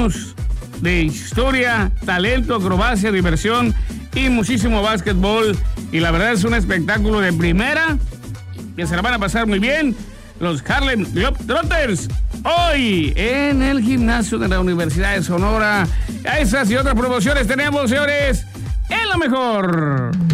años de historia, talento, acrobacia, diversión y muchísimo básquetbol. Y la verdad es un espectáculo de primera que se la van a pasar muy bien los Harlem Globetrotters hoy en el gimnasio de la Universidad de Sonora. A esas y otras promociones tenemos, señores, en lo mejor.